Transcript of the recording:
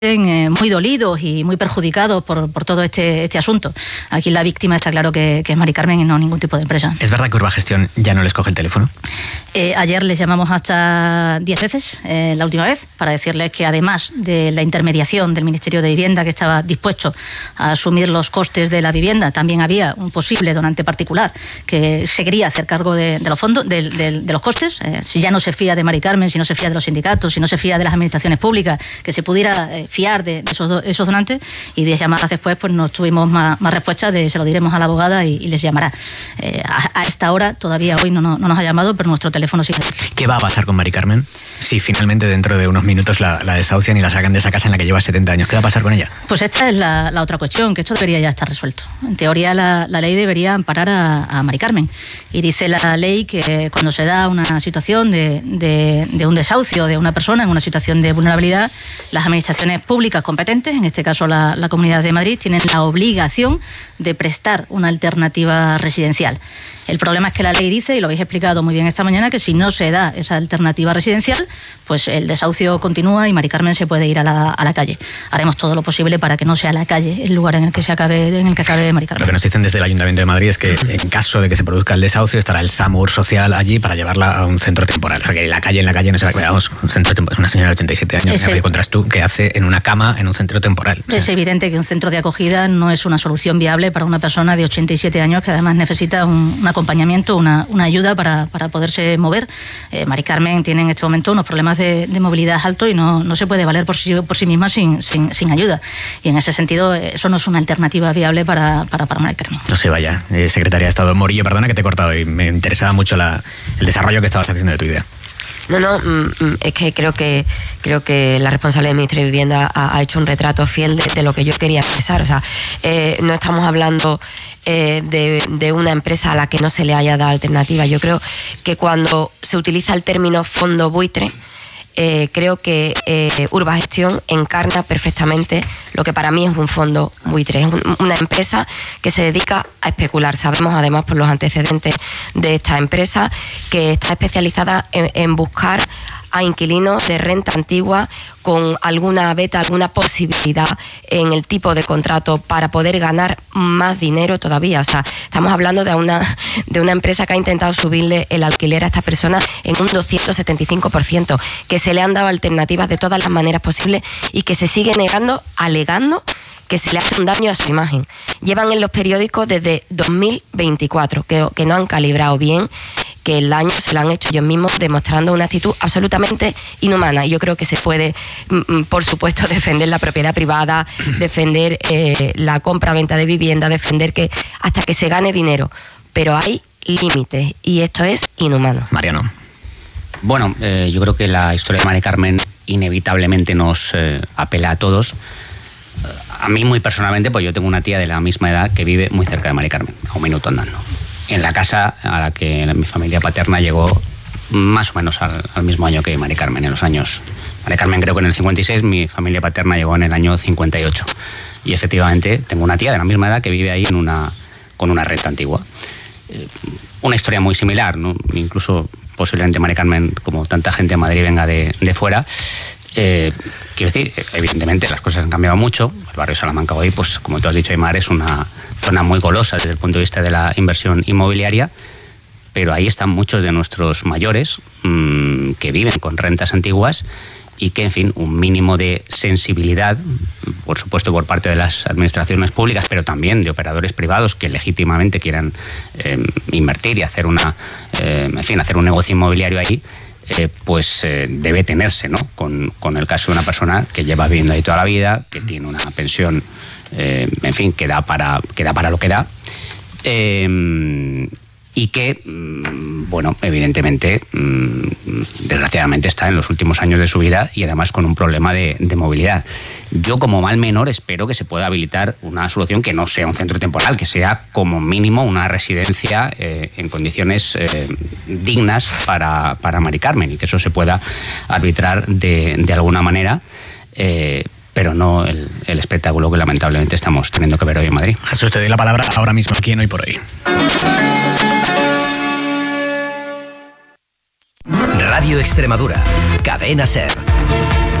muy dolidos y muy perjudicados por todo este asunto. Aquí la víctima está claro que es Mari Carmen y no ningún tipo de empresa. ¿Es verdad que Urbagestión ya no les coge el teléfono? Ayer les llamamos hasta 10 veces, la última vez, para decirles que además de la intermediación del Ministerio de Vivienda, que estaba dispuesto a asumir los costes de la vivienda, también había un posible donante particular que se quería hacer cargo de los fondos, de los costes. Si ya no se fía de Mari Carmen, si no se fía de los sindicatos, si no se fía de las administraciones públicas, que se pudiera fiar de esos donantes, y 10 llamadas después pues no tuvimos más respuestas de se lo diremos a la abogada y les llamará. A esta hora, todavía hoy no nos ha llamado, pero nuestro teléfono sigue abierto. ¿Qué va a pasar con Mari Carmen si finalmente dentro de unos minutos la desahucian y la sacan de esa casa en la que lleva 70 años? ¿Qué va a pasar con ella? Pues esta es la otra cuestión, que esto debería ya estar resuelto. En teoría la ley debería amparar a Mari Carmen, y dice la ley que cuando se da una situación de un desahucio de una persona en una situación de vulnerabilidad, las administraciones públicas competentes, en este caso la Comunidad de Madrid, tienen la obligación de prestar una alternativa residencial. El problema es que la ley dice, y lo habéis explicado muy bien esta mañana, que si no se da esa alternativa residencial, pues el desahucio continúa y Mari Carmen se puede ir a la calle. Haremos todo lo posible para que no sea la calle el lugar en el que acabe Mari Carmen. Lo que nos dicen desde el Ayuntamiento de Madrid es que en caso de que se produzca el desahucio estará el SAMUR social allí para llevarla a un centro temporal. O sea, que en la calle no se va a quedar. Vamos, un centro temporal. Es una señora de 87 años, ¿qué encuentras tú que hace en una cama en un centro temporal? Es evidente que un centro de acogida no es una solución viable para una persona de 87 años que además necesita un acompañamiento, una ayuda para poderse mover. Mari Carmen tiene en este momento unos problemas de movilidad altos y no se puede valer por sí misma sin ayuda. Y en ese sentido, eso no es una alternativa viable para Mari Carmen. No se vaya, Secretaria de Estado. Morillo, perdona que te he cortado y me interesaba mucho el desarrollo que estabas haciendo de tu idea. No, es que creo que la responsable del Ministerio de Vivienda ha hecho un retrato fiel de lo que yo quería expresar. O sea, no estamos hablando de una empresa a la que no se le haya dado alternativa. Yo creo que cuando se utiliza el término fondo buitre, creo que Urbagestión encarna perfectamente lo que para mí es un fondo buitre. Es una empresa que se dedica a especular. Sabemos además por los antecedentes de esta empresa que está especializada en buscar a inquilinos de renta antigua con alguna beta, alguna posibilidad en el tipo de contrato para poder ganar más dinero todavía. O sea, estamos hablando de una empresa que ha intentado subirle el alquiler a estas personas en un 275%, que se le han dado alternativas de todas las maneras posibles y que se sigue negando, alegando que se le hace un daño a su imagen. Llevan en los periódicos desde 2024, que no han calibrado bien, que el daño se lo han hecho ellos mismos, demostrando una actitud absolutamente inhumana. Y yo creo que se puede, por supuesto, defender la propiedad privada, defender la compra-venta de vivienda, defender que hasta que se gane dinero. Pero hay límites y esto es inhumano. Mariano. Bueno, yo creo que la historia de Mari Carmen inevitablemente nos apela a todos. A mí muy personalmente, pues yo tengo una tía de la misma edad que vive muy cerca de Mari Carmen, a un minuto andando. En la casa a la que mi familia paterna llegó más o menos al mismo año que Mari Carmen, en los años... Mari Carmen creo que en el 56, mi familia paterna llegó en el año 58. Y efectivamente tengo una tía de la misma edad que vive ahí con una renta antigua. Una historia muy similar, ¿no? Incluso posiblemente Mari Carmen, como tanta gente en Madrid, venga de fuera. Quiero decir, evidentemente las cosas han cambiado mucho. El barrio Salamanca hoy, pues como tú has dicho, Aymar, es una zona muy golosa desde el punto de vista de la inversión inmobiliaria, pero ahí están muchos de nuestros mayores que viven con rentas antiguas y que, en fin, un mínimo de sensibilidad, por supuesto por parte de las administraciones públicas, pero también de operadores privados que legítimamente quieran invertir y hacer hacer un negocio inmobiliario ahí, pues debe tenerse, ¿no? Con el caso de una persona que lleva viviendo ahí toda la vida, que tiene una pensión, en fin, que da para lo que da, y que, bueno, evidentemente, desgraciadamente está en los últimos años de su vida y además con un problema de movilidad. Yo, como mal menor, espero que se pueda habilitar una solución que no sea un centro temporal, que sea como mínimo una residencia en condiciones dignas para Mari Carmen, y que eso se pueda arbitrar de alguna manera, pero no el espectáculo que lamentablemente estamos teniendo que ver hoy en Madrid. Jesús, te doy la palabra ahora mismo aquí en Hoy por Hoy. Radio Extremadura, Cadena SER.